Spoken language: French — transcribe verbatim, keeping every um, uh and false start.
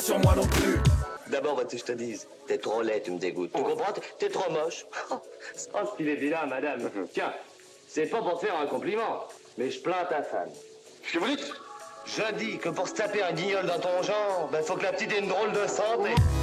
sur moi non plus. D'abord, va que je te dise, t'es trop laid, tu me dégoûtes. Tu comprends? T'es trop moche. Oh, qu'il est vilain, madame. Tiens, c'est pas pour te faire un compliment, mais je plains ta femme. Qu'est-ce que vous dites? Je dis que pour se taper un guignol dans ton genre, ben faut que la petite ait une drôle de santé.